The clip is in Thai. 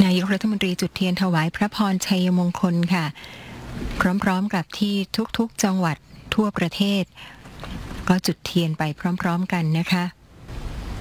นายกรัฐมนตรีจุดเทียนถวายพระพรชัยมงคลค่ะพร้อมๆกับที่ทุกๆจังหวัดทั่วประเทศก็จุดเทียนไปพร้อมๆกันนะคะ